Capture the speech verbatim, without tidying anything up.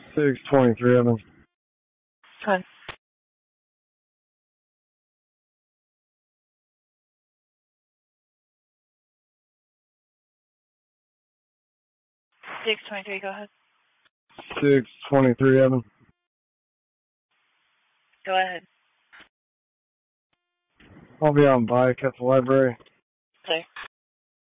six twenty-three Evan. Fine. six twenty-three, go ahead. six twenty-three Evan. Go ahead. I'll be on bike at the library. Okay.